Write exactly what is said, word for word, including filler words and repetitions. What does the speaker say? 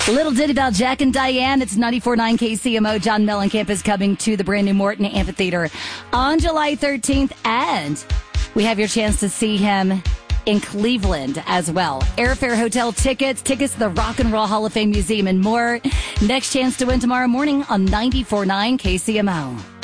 Little ditty about Jack and Diane. It's ninety-four point nine K C M O. John Mellencamp is coming to the brand new Morton Amphitheater on July thirteenth. And we have your chance to see him in Cleveland as well. Airfare, hotel tickets, tickets to the Rock and Roll Hall of Fame Museum, and more. Next chance to win tomorrow morning on ninety-four point nine K C M O.